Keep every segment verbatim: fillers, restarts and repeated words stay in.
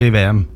i V M?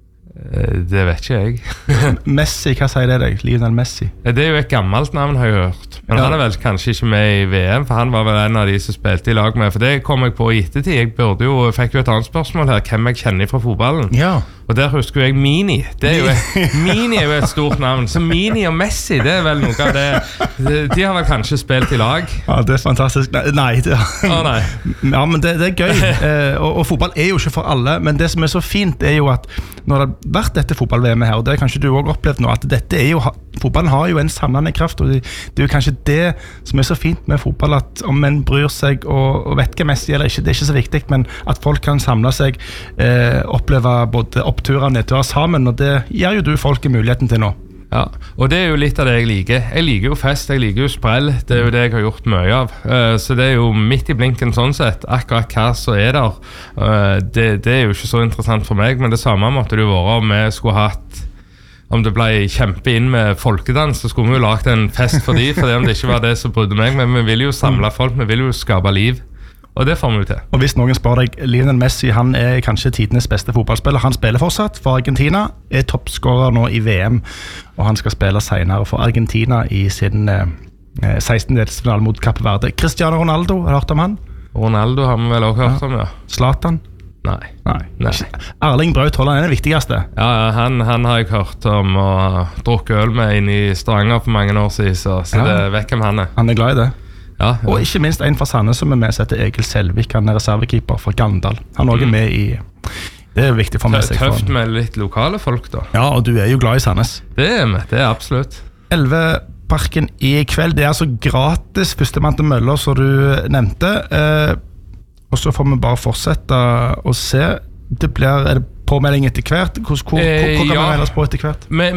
Det vet ikke jeg. Messi, hva sier det deg? Lionel Messi? Det er jo et gammelt navn, har jeg hørt. Men ja. Han er vel kanskje ikke med i V M, for han var vel en av de som spilte i lag med. For det kom jeg på i ettertid. Jeg burde jo, fikk jo et annet spørsmål her, hvem jeg kjenner fra fotballen. Ja. Og der husker jeg Mini. Det er jo et, Mini er jo et stort navn. Så Mini og Messi, det er vel noe av det. De har vel kanskje spilt i lag? Ja, det er fantastisk. Nei, det, oh, nei. Ja, men det, det er gøy. Eh, og, og fotball er jo ikke for alle. Men det som er så fint er jo at når det har vært dette fotball-V M her, og det har kanskje du også opplevd nå, at dette er jo, fotballen har jo en samlende kraft, og det, det er jo kanskje det som er så fint med fotball, at om en bryr seg og, og vet hva Messi eller ikke, det er ikke så viktig, men at folk kan samle seg, eh, oppleve både oppturer og nedturer sammen, og det gir jo du folket muligheten til nå. Ja, og det er jo litt av det jeg liker. Jeg liker jo fest, jeg liker jo sprell. Det er jo det jeg har gjort mye av. Uh, så det er jo midt i blinken sånn sett. Akkurat hva så er der. Uh, det, det er jo ikke så interessant for meg, men det samme måtte det jo være om vi skulle hatt om det ble kjempe inn med folkedans, så skulle vi jo lagt en fest for de, for det om det ikke var det som brydde meg, men vi vil jo samle folk, vi vil jo skape liv. Og det får vi til. Og hvis noen spør deg, Lionel Messi, han er kanskje tidenes beste fotballspiller. Han spiller fortsatt for Argentina, er toppskårer nå i V M, og han skal spille senere for Argentina i sin eh, sekstendedelsfinale mot Kapp Verde. Cristiano Ronaldo, har du hørt om han? Ronaldo har vi vel også hørt om, ja. Zlatan? Nei. Nei. Nei. Erling Braut Haaland er den viktigste. Ja, ja han, han har jeg hørt om og drukket øl med inn i Stavanger for mange år siden, så, så ja. Det vet hvem han er. Han er glad i det. Ja, ja. Og ikke minst en fra Sandnes som er med, heter Egil Selvik. Han er reservekeeper fra Gandal. Han er også mm. med i. Det er viktig for meg. Tøft med litt lokale folk da. Ja, og du er jo glad i Sandnes. Det er vi, det er absolutt. Elveparken i kveld, det er altså gratis førstemann til møller, som du nevnte. eh, Og så får vi bare fortsette å se. Det blir, er det påmelding etter hvert? Hvor, hvor, hvor, hvor kan ja. vi meldes på etter hvert? Med,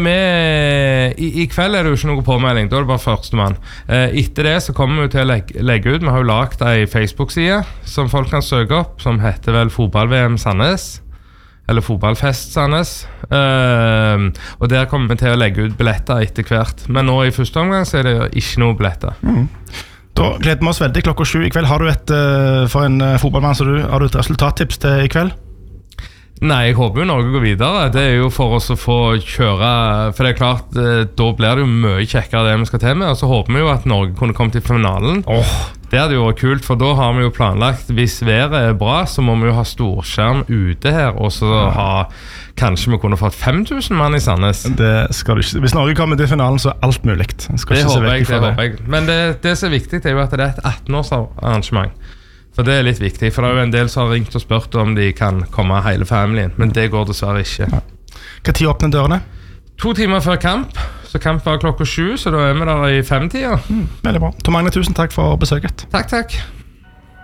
med, i, I kveld er det jo ikke noe påmelding, da er det bare førstemann. Eh, etter det så kommer vi til å legge, legge ut. Vi har jo lagt en Facebook-side som folk kan søke opp, som heter vel Fotball-V M Sandnes, eller Fotballfest Sandnes. Eh, og der kommer vi til å legge ut billetter etter hvert. Men nå i første omgang så er det ikke noe billetter. Mm. Da gleder vi oss veldig klokka sju i kveld. Har du et, uh, for en uh, fotballmann som du, har du et resultattips til i kveld? Nei, jeg håper jo Norge går videre. Det er jo for oss å få kjøre, for det er klart, da blir det jo mye kjekkere det vi skal til med, og så håper vi jo at Norge kunne komme til finalen. Oh. Det hadde jo vært kult, for da har vi jo planlagt, hvis været er bra, så må vi jo ha storskjerm ute her, og så ha, kanskje vi kunne fått fem tusen mann i Sandnes. Det skal du ikke. Hvis Norge kommer til finalen, så er alt mulig. Jeg det håper jeg, det håper jeg. Men det, det som er viktig er jo at det er et atten-års arrangement. For det er litt viktig, for det er jo en del som har ringt og spurt om de kan komme hele familien, men det går dessverre ikke. Ja. Hva tid åpner dørene? To timer før kamp, så kamp var klokka sju, så da er vi der i femtida. Mm, veldig bra. Tom Magne, tusen takk for besøket. Takk, takk.